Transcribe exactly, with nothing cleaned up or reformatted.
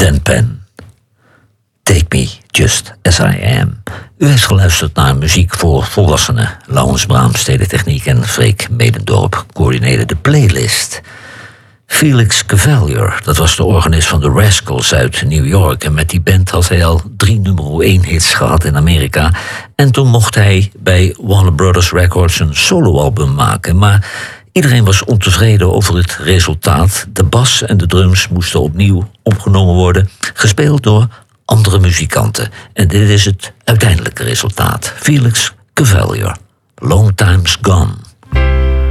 Dan Penn. Take Me Just As I Am. U heeft geluisterd naar muziek voor volwassenen. Laurens Braam, Stedentechniek en Freek Medendorp coördineerden de playlist. Felix Cavalier, dat was de organist van de Rascals uit New York. En met die band had hij al drie nummer één hits gehad in Amerika. En toen mocht hij bij Warner Brothers Records een soloalbum maken. Maar iedereen was ontevreden over het resultaat. De bas en de drums moesten opnieuw opgenomen worden, gespeeld door andere muzikanten. En dit is het uiteindelijke resultaat. Felix Cavalier, Long Time's Gone.